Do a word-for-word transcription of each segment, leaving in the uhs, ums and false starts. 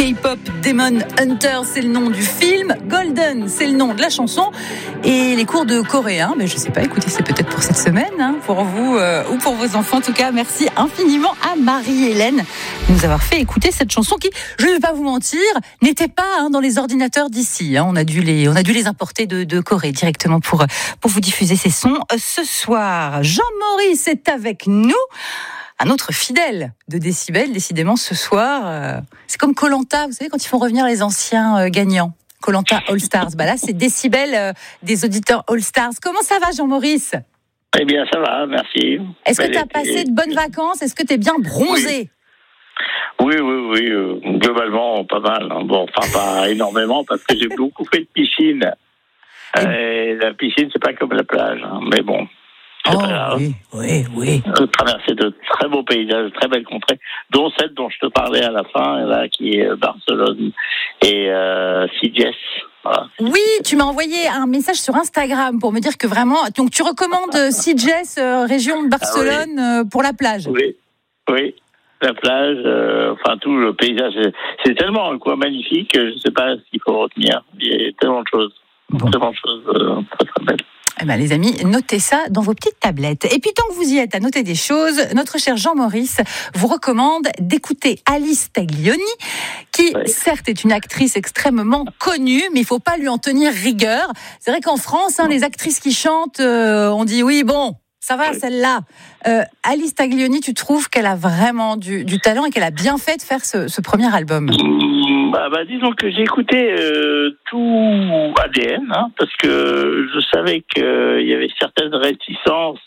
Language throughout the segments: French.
K-pop. Demon Hunter, c'est le nom du film. Golden, c'est le nom de la chanson. Et les cours de coréen, mais je sais pas, écoutez, c'est peut-être pour cette semaine, hein, pour vous euh, ou pour vos enfants. En tout cas, merci infiniment à Marie-Hélène de nous avoir fait écouter cette chanson qui, je ne vais pas vous mentir, n'était pas hein, dans les ordinateurs d'ici. Hein. On a dû les, on a dû les importer de, de Corée directement pour, pour vous diffuser ces sons. Ce soir, Jean-Maurice est avec nous. Un autre fidèle de Décibel, décidément, ce soir. Euh, c'est comme Koh-Lanta, vous savez, quand ils font revenir les anciens euh, gagnants. Koh-Lanta All Stars. Bah là, c'est Décibel euh, des auditeurs All Stars. Comment ça va, Jean-Maurice ? Eh bien, ça va, merci. Est-ce que tu as passé de bonnes vacances ? Est-ce que tu es bien bronzé ? Oui, oui, oui. oui euh, globalement, pas mal. Hein. Bon, enfin, pas énormément, parce que j'ai beaucoup fait de piscine. Et la piscine, c'est pas comme la plage. Hein. Mais bon. Oh, oui, oui, oui. J'ai traversé de très beaux paysages, de très belles contrées, dont celle dont je te parlais à la fin, là, qui est Barcelone et euh, Sitges. Voilà. Oui, tu m'as envoyé un message sur Instagram pour me dire que vraiment, donc tu recommandes Sitges, euh, région de Barcelone, ah, oui. euh, pour la plage. Oui, oui. La plage, euh, enfin tout le paysage, c'est, c'est tellement un coin magnifique, je ne sais pas ce qu'il faut retenir. Il y a tellement de choses, bon. tellement de choses euh, très très belles. Eh ben, les amis, notez ça dans vos petites tablettes. Et puis, tant que vous y êtes à noter des choses, notre cher Jean-Maurice vous recommande d'écouter Alice Taglioni, qui, oui. certes, est une actrice extrêmement connue, mais il ne faut pas lui en tenir rigueur. C'est vrai qu'en France, hein, les actrices qui chantent, euh, on dit oui, bon, ça va, oui. celle-là. Euh, Alice Taglioni, tu trouves qu'elle a vraiment du, du talent et qu'elle a bien fait de faire ce, ce premier album ? mmh, bah, bah, Disons que j'ai écouté euh, tout A D N, hein, parce que je savais qu'il euh, y avait certaines réticences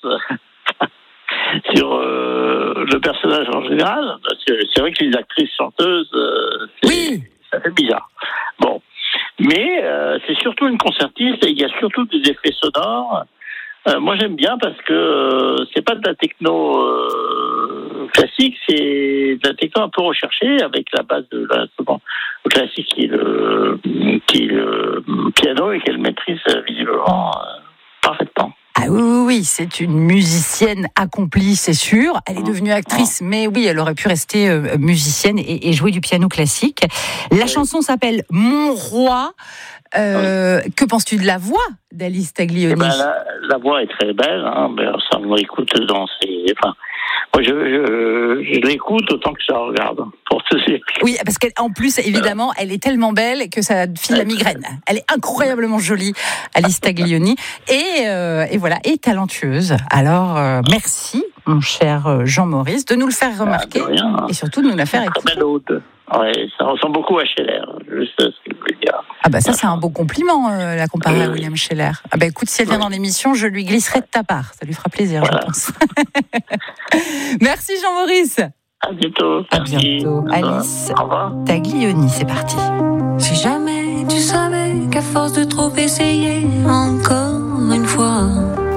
sur euh, le personnage en général. Parce que c'est vrai que les actrices chanteuses, euh, c'est, oui. ça fait bizarre. Bon, mais euh, c'est surtout une concertiste et il y a surtout des effets sonores. Euh, moi j'aime bien parce que euh, c'est pas de la techno euh, classique, c'est de la techno un peu recherchée avec la base de l'instrument classique qui est le, qui est le piano et qu'elle maîtrise visiblement euh, parfaitement. Ah oui, oui, oui, c'est une musicienne accomplie, c'est sûr. Elle est devenue actrice, mais oui, elle aurait pu rester euh, musicienne et, et jouer du piano classique. La oui. chanson s'appelle Mon Roi. Euh, oui. Que penses-tu de la voix d'Alice Taglioni ? Eh ben, la, la voix est très belle, hein, mais ça me écoute dans ses... Enfin, moi, je, je, je l'écoute autant que je la regarde, pour te dire. Oui, parce qu'en plus, évidemment, elle est tellement belle que ça file la migraine. Elle est incroyablement jolie, Alice Taglioni, et, euh, et voilà, et talentueuse. Alors, euh, merci, mon cher Jean-Maurice, de nous le faire remarquer, ah, rien, hein. Et surtout de nous la faire écouter. Très belle ode. Ouais, ça ressemble beaucoup à Scheller, juste ce que je veux dire. Ah bah ça c'est un beau compliment, euh, la comparer euh, à William Scheller. Ah bah écoute, si elle vient dans l'émission, je lui glisserai de ta part, ça lui fera plaisir, voilà. Je pense. Merci Jean-Maurice. À bientôt. À bientôt. Alice Taglioni, c'est parti. Si jamais tu savais qu'à force de trop essayer, encore une fois,